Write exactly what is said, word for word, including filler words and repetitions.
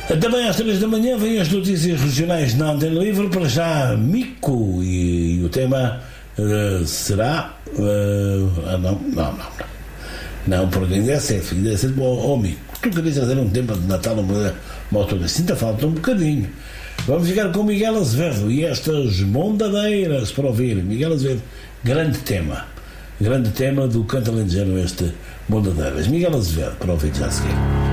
Também às três da manhã vêm as notícias regionais na Antena Livre. Para já, Mico, e, e o tema uh, será. Uh, ah, não, não, não, não. Não, porque ainda é cedo, ainda é cedo. Ó, oh, Mico, tu querias fazer um tema de Natal, uma moto assim, ainda falta um bocadinho. Vamos ficar com Miguel Azevedo e estas mondadeiras para ouvir. Miguel Azevedo, grande tema. Grande tema do canto alentejano, este Mondadeiras. Miguel Azevedo, para ouvir já a seguir.